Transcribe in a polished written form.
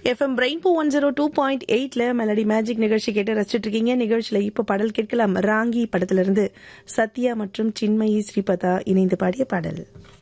FM rainbow 102.8ல melody magic நிகழ்ச்சி கேட்டு ரசிச்சுட்டு இருக்கீங்க. நிகழ்ச்சியில இப்ப பாடல் கேட்கலாம். ராங்கி படத்திலிருந்து சத்யா மற்றும் சின்மயி ஸ்ரீபதா இணைந்து பாடிய பாடல்.